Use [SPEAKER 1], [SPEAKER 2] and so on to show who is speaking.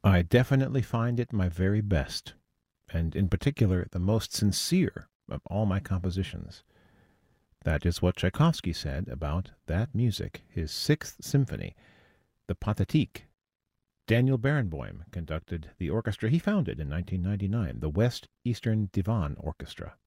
[SPEAKER 1] I definitely find it my very best, and in particular the most sincere of all my compositions. That is what Tchaikovsky said about that music, his Sixth Symphony, the Pathétique. Daniel Barenboim conducted the orchestra he founded in 1999, the West Eastern Divan Orchestra.